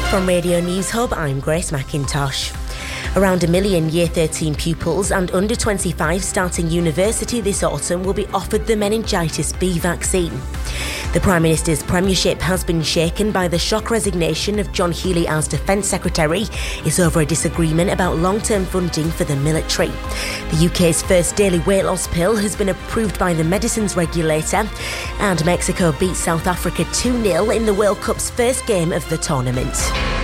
From Radio News Hub, I'm Grace McIntosh. Around 1 million Year 13 pupils and under 25 starting university this autumn will be offered the meningitis B vaccine. The Prime Minister's premiership has been shaken by the shock resignation of John Healey as Defence Secretary. It's over a disagreement about long-term funding for the military. The UK's first daily weight loss pill has been approved by the medicines regulator, and Mexico beat South Africa 2-0 in the World Cup's first game of the tournament.